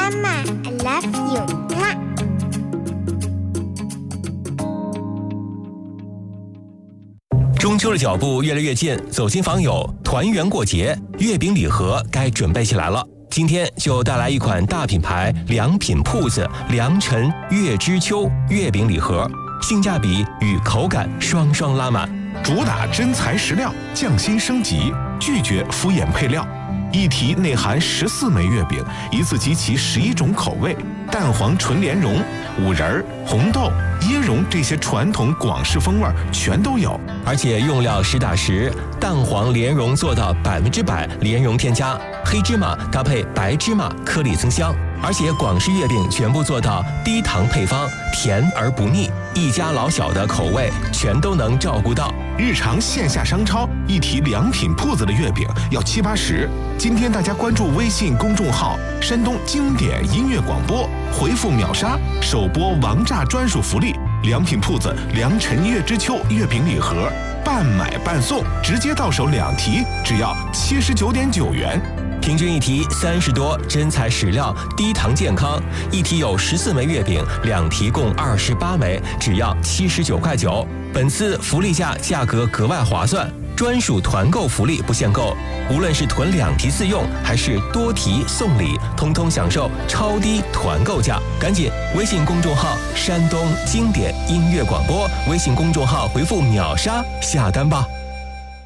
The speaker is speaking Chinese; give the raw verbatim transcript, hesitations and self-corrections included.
妈妈 I love you， 么。 中秋的脚步越来越近，走亲访友，团圆过节，月饼礼盒该准备起来了。今天就带来一款大品牌良品铺子良辰月之秋月饼礼盒，性价比与口感双双拉满， 主打真材实料，匠心升级，拒绝敷衍配料。一提内含十四枚月饼，一次集齐十一种口味，蛋黄纯莲蓉、五仁、红豆、椰蓉这些传统广式风味全都有， 而且用料实打实，蛋黄莲蓉做到百分之百莲蓉添加，黑芝麻搭配白芝麻颗粒增香，而且广式月饼全部做到低糖配方，甜而不腻，一家老小的口味全都能照顾到。 日常线下商超一提良品铺子的月饼要七八十，今天大家关注微信公众号山东经典音乐广播，回复秒杀首播王炸专属福利，良品铺子良辰月之秋月饼礼盒，半买半送，直接到手两提只要七十九点九元。 平均一提三十多，真材实料，低糖健康。一提有十四枚月饼，两提共二十八枚，只要七十九块九。本次福利价价格格外划算，专属团购福利不限购。无论是囤两提自用，还是多提送礼，通通享受超低团购价。赶紧微信公众号山东经典音乐广播，微信公众号回复秒杀下单吧。